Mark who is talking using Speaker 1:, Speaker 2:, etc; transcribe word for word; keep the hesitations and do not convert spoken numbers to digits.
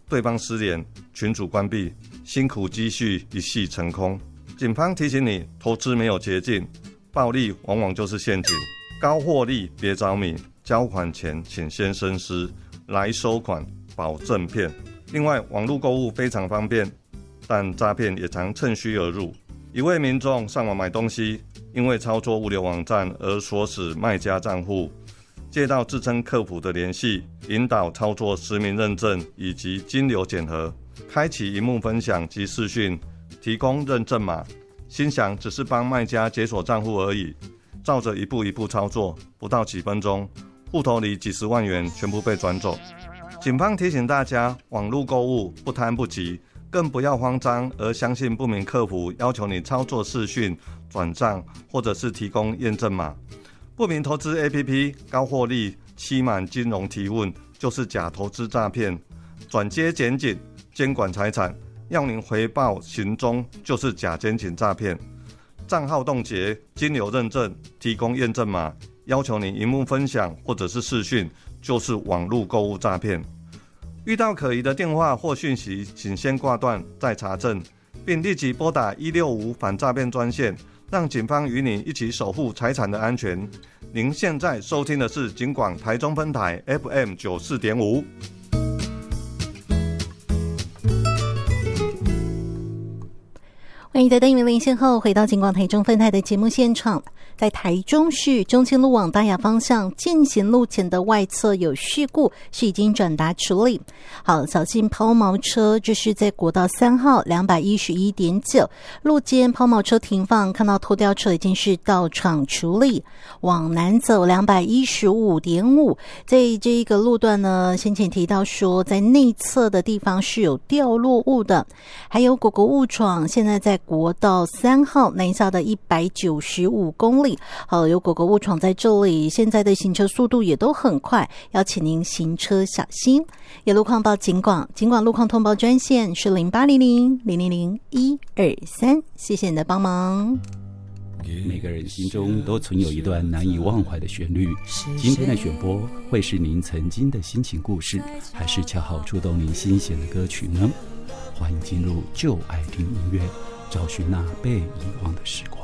Speaker 1: 对方失联，群组关闭，辛苦积蓄一夕成空。警方提醒你，投资没有捷径，暴利往往就是陷阱，高获利别着迷，交款前请先深思，来收款保证骗。另外，网络购物非常方便，但诈骗也常趁虚而入。一位民众上网买东西，因为操作物流网站而锁死卖家账户，接到自称客服的联系，引导操作实名认证以及金流检核，开启萤幕分享及视讯，提供认证码，心想只是帮卖家解锁账户而已，照着一步一步操作，不到几分钟，户头里几十万元全部被转走。警方提醒大家，网络购物不贪不急，更不要慌张而相信不明客服要求你操作视讯、转账或者是提供验证码。不明投资 A P P 高获利、欺瞒金融提问就是假投资诈骗，转接检警监管财产，要您回报行踪就是假监警诈骗。账号冻结、金流认证、提供验证码，要求你萤幕分享或者是视讯，就是网络购物诈骗。遇到可疑的电话或讯息，请先挂断再查证，并立即拨打一六五反诈骗专线，让警方与你一起守护财产的安全。您现在收听的是警广台中分台 F M 九十四点五。
Speaker 2: 欢迎在单元连线后回到警广台中分台的节目现场。在台中市中清路往大雅方向践行路前的外侧有事故，是已经转达处理。好，小心抛锚车，这是在国道三号两百一十一点九路肩抛锚车停放，看到拖吊车已经是到场处理。往南走两百一十五点五，在这一个路段呢，先前提到说在内侧的地方是有掉落物的，还有狗狗误闯，现在在国道三号南下的一百九十五公里。好，有狗狗误闯在这里，现在的行车速度也都很快，要请您行车小心。有路况报警广，警广路况通报专线是零八零零零零零一二三，谢谢你的帮忙。
Speaker 3: 每个人心中都存有一段难以忘怀的旋律，今天的选播会是您曾经的心情故事，还是恰好触动您心弦的歌曲呢？欢迎进入就爱听音乐，找寻那被遗忘的时光。